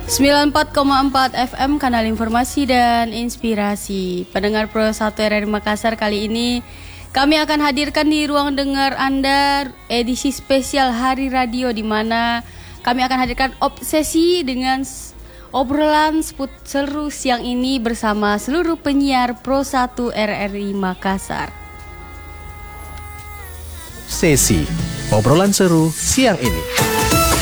94,4 FM Kanal Informasi dan Inspirasi. Pendengar Pro 1 RRI Makassar, kali ini kami akan hadirkan di ruang dengar Anda edisi spesial Hari Radio, di mana kami akan hadirkan obsesi dengan obrolan seru siang ini bersama seluruh penyiar Pro 1 RRI Makassar. Sesi obrolan seru siang ini.